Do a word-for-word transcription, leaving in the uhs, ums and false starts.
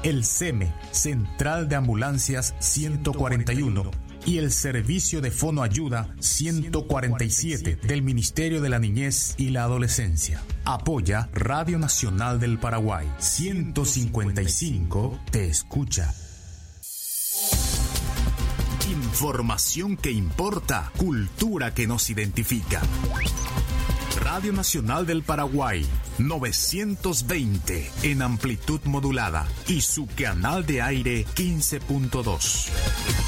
el SEME, Central de Ambulancias ciento cuarenta y uno, y el Servicio de Fonoayuda ciento cuarenta y siete del Ministerio de la Niñez y la Adolescencia. Apoya Radio Nacional del Paraguay. ciento cincuenta y cinco te escucha. Información que importa, cultura que nos identifica. Radio Nacional del Paraguay, novecientos veinte en amplitud modulada y su canal de aire quince punto dos.